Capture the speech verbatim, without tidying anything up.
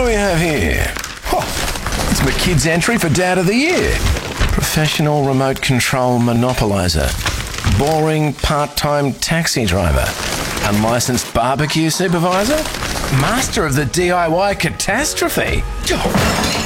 do we have here? Oh, it's my kid's entry for Dad of the Year. Professional remote control monopoliser. Boring part-time taxi driver. Unlicensed barbecue supervisor. Master of the D I Y catastrophe.